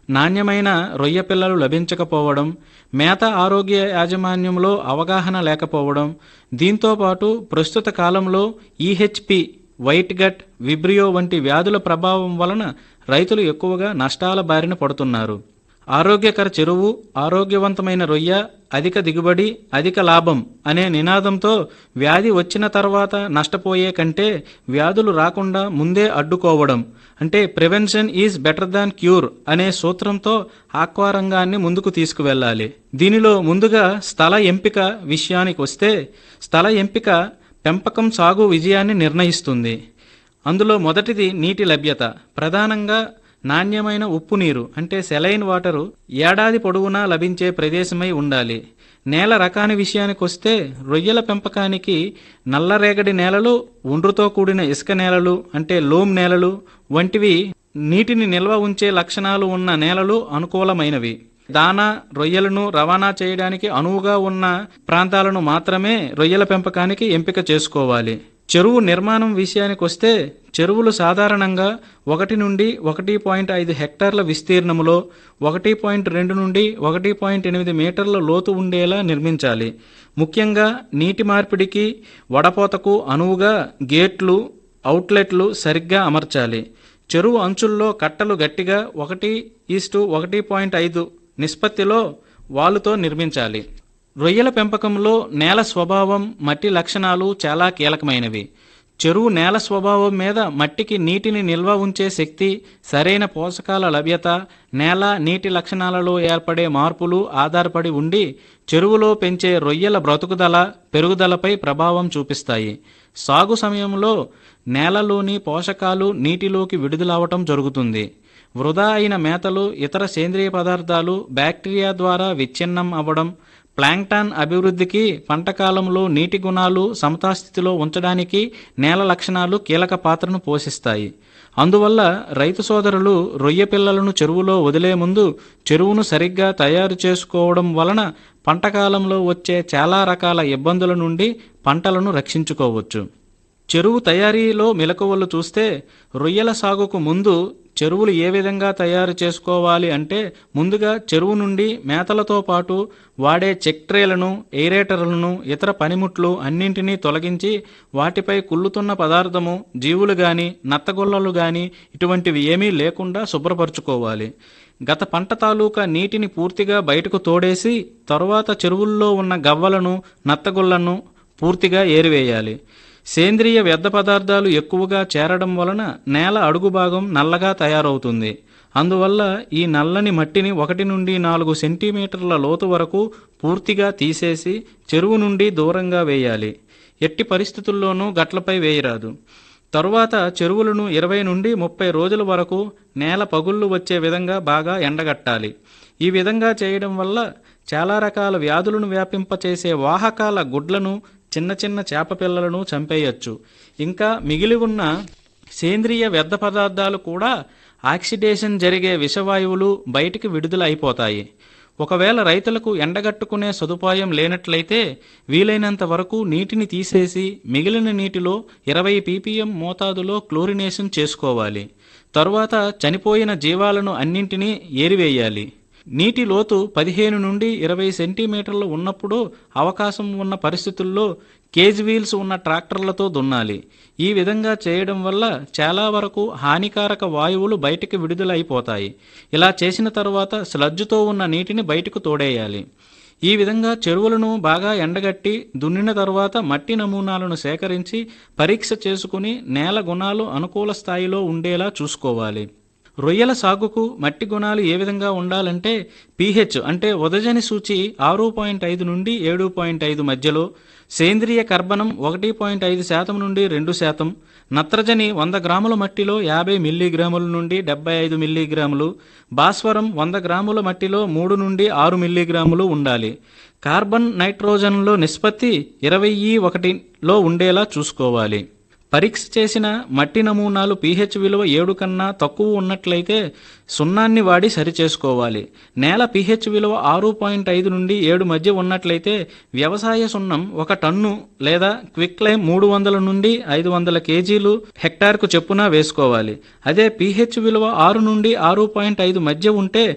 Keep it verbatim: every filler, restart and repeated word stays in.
నాణ్యమైన రొయ్య పిల్లలు లభించకపోవడం, మేత ఆరోగ్య యాజమాన్యంలో అవగాహన లేకపోవడం, దీంతోపాటు ప్రస్తుత కాలంలో ఈహెచ్పి, వైట్ గట్, విబ్రియో వంటి వ్యాధుల ప్రభావం వలన రైతులు ఎక్కువగా నష్టాల బారిన పడుతున్నారు. ఆరోగ్యకర చెరువు, ఆరోగ్యవంతమైన రొయ్య, అధిక దిగుబడి, అధిక లాభం అనే నినాదంతో వ్యాధి వచ్చిన తర్వాత నష్టపోయే కంటే వ్యాధులు రాకుండా ముందే అడ్డుకోవడం, అంటే prevention is better than cure అనే సూత్రంతో ఆక్వా రంగాన్ని ముందుకు తీసుకువెళ్ళాలి. దీనిలో ముందుగా స్థల ఎంపిక విషయానికి వస్తే, స్థల ఎంపిక పెంపకం సాగు విజయాన్ని నిర్ణయిస్తుంది. అందులో మొదటిది నీటి లభ్యత. ప్రధానంగా నాణ్యమైన ఉప్పు నీరు, అంటే సెలైన్ వాటరు ఏడాది పొడవునా లభించే ప్రదేశమై ఉండాలి. నేల రకాని విషయానికి వస్తే, రొయ్యల పెంపకానికి నల్లరేగడి నేలలు, ఒండ్రుతో కూడిన ఇసుక నేలలు అంటే లోమ్ నేలలు వంటివి, నీటిని నిల్వ ఉంచే లక్షణాలు ఉన్న నేలలు అనుకూలమైనవి. దానా, రొయ్యలను రవాణా చేయడానికి అనువుగా ఉన్న ప్రాంతాలను మాత్రమే రొయ్యల పెంపకానికి ఎంపిక చేసుకోవాలి. చెరువు నిర్మాణం విషయానికి వస్తే, చెరువులు సాధారణంగా ఒకటి నుండి ఒకటి పాయింట్ ఐదు హెక్టార్ల విస్తీర్ణములో ఒకటి పాయింట్ రెండు నుండి ఒకటి పాయింట్ ఎనిమిది మీటర్ల లోతు ఉండేలా నిర్మించాలి. ముఖ్యంగా నీటి మార్పిడికి, వడపోతకు అనువుగా గేట్లు, అవుట్లెట్లు సరిగ్గా అమర్చాలి. చెరువు అంచుల్లో కట్టలు గట్టిగా ఒకటి ఈస్టు ఒకటి పాయింట్ ఐదు నిష్పత్తిలో వాలుతో నిర్మించాలి. రొయ్యల పెంపకంలో నేల స్వభావం, మట్టి లక్షణాలు చాలా కీలకమైనవి. చెరువు నేల స్వభావం మీద మట్టికి నీటిని నిల్వ ఉంచే శక్తి, సరైన పోషకాల లభ్యత, నేల నీటి లక్షణాలలో ఏర్పడే మార్పులు ఆధారపడి ఉండి చెరువులో పెంచే రొయ్యల బ్రతుకుదల, పెరుగుదలపై ప్రభావం చూపిస్తాయి. సాగు సమయంలో నేలలోని పోషకాలు నీటిలోకి విడుదలవటం జరుగుతుంది. వృధా అయిన మేతలు, ఇతర సేంద్రియ పదార్థాలు బ్యాక్టీరియా ద్వారా విచ్ఛిన్నం అవ్వడం, ప్లాంక్టాన్ అభివృద్ధికి, పంటకాలంలో నీటి గుణాలు సమతాస్థితిలో ఉంచడానికి నేల లక్షణాలు కీలక పాత్రను పోషిస్తాయి. అందువల్ల రైతు సోదరులు రొయ్య పిల్లలను చెరువులో వదిలే ముందు చెరువును సరిగ్గా తయారు చేసుకోవడం వలన పంటకాలంలో వచ్చే చాలా రకాల ఇబ్బందుల నుండి పంటలను రక్షించుకోవచ్చు. చెరువు తయారీలో మెలకువలు చూస్తే, రొయ్యల సాగుకు ముందు చెరువులు ఏ విధంగా తయారు చేసుకోవాలి అంటే, ముందుగా చెరువు నుండి మేతలతో పాటు వాడే చెక్ ట్రేలను, ఎయిరేటర్లను, ఇతర పనిముట్లు అన్నింటినీ తొలగించి వాటిపై కుళ్ళుతున్న పదార్థము, జీవులు గాని, నత్తగొల్లలు గాని ఇటువంటివి ఏమీ లేకుండా శుభ్రపరచుకోవాలి. గత పంట తాలూకా నీటిని పూర్తిగా బయటకు తోడేసి తరువాత చెరువుల్లో ఉన్న గవ్వలను, నత్తగొల్లను పూర్తిగా ఏరివేయాలి. సేంద్రియ వ్యర్థ పదార్థాలు ఎక్కువగా చేరడం వలన నేల అడుగు భాగం నల్లగా తయారవుతుంది. అందువల్ల ఈ నల్లని మట్టిని ఒకటి నుండి నాలుగు సెంటీమీటర్ల లోతు వరకు పూర్తిగా తీసేసి చెరువు నుండి దూరంగా వేయాలి. ఎట్టి పరిస్థితుల్లోనూ గట్లపై వేయరాదు. తరువాత చెరువులను ఇరవై నుండి ముప్పై రోజుల వరకు నేల పగుళ్ళు వచ్చే విధంగా బాగా ఎండగట్టాలి. ఈ విధంగా చేయడం వల్ల చాలా రకాల వ్యాధులను వ్యాపింపచేసే వాహకాల గుడ్లను, చిన్న చిన్న చేప పిల్లలను చంపేయచ్చు. ఇంకా మిగిలి ఉన్న సేంద్రియ వ్యర్థ పదార్థాలు కూడా ఆక్సిడేషన్ జరిగే విషవాయువులు బయటికి విడుదల అయిపోతాయి. ఒకవేళ రైతులకు ఎండగట్టుకునే సదుపాయం లేనట్లయితే వీలైనంత వరకు నీటిని తీసేసి మిగిలిన నీటిలో ఇరవై పీపీఎం మోతాదులో క్లోరినేషన్ చేసుకోవాలి. తరువాత చనిపోయిన జీవాలను అన్నింటినీ ఏరివేయాలి. నీటి లోతు పదిహేను నుండి ఇరవై సెంటీమీటర్లు ఉన్నప్పుడు అవకాశం ఉన్న పరిస్థితుల్లో కేజ్ వీల్స్ ఉన్న ట్రాక్టర్లతో దున్నాలి. ఈ విధంగా చేయడం వల్ల చాలా వరకు హానికారక వాయువులు బయటికి విడుదల అయిపోతాయి. ఇలా చేసిన తరువాత స్లడ్జ్తో ఉన్న నీటిని బయటకు తోడేయాలి. ఈ విధంగా చెరువులను బాగా ఎండగట్టి దున్నిన తరువాత మట్టి నమూనాలను సేకరించి పరీక్ష చేసుకుని నేల గుణాలు అనుకూల స్థాయిలో ఉండేలా చూసుకోవాలి. రొయ్యల సాగుకు మట్టి గుణాలు ఏ విధంగా ఉండాలంటే, పీహెచ్ అంటే ఉదజని సూచి ఆరు పాయింట్ ఐదు నుండి ఏడు పాయింట్ ఐదు మధ్యలో, సేంద్రియ కర్బనం ఒకటి పాయింట్ ఐదు శాతం నుండి రెండు శాతం, నత్రజని వంద గ్రాముల మట్టిలో యాభై మిల్లీగ్రాముల నుండి డెబ్బై ఐదు మిల్లీగ్రాములు, భాస్వరం వంద గ్రాముల మట్టిలో మూడు నుండి ఆరు మిల్లీగ్రాములు ఉండాలి. కార్బన్ నైట్రోజన్లో నిష్పత్తి ఇరవై ఒకటిలో ఉండేలా చూసుకోవాలి. పరీక్ష చేసిన మట్టి నమూనాలు పీహెచ్ విలువ ఏడు కన్నా తక్కువ ఉన్నట్లయితే సున్నాన్ని వాడి సరిచేసుకోవాలి. నేల పీహెచ్ విలువ ఆరు పాయింట్ ఐదు నుండి ఏడు మధ్య ఉన్నట్లయితే వ్యవసాయ సున్నం ఒక టన్ను లేదా క్విక్ లైమ్ మూడు వందల నుండి ఐదు వందల కేజీలు హెక్టార్కు చొప్పున వేసుకోవాలి. అదే పీహెచ్ విలువ ఆరు నుండి ఆరు పాయింట్ ఐదు మధ్య ఉంటే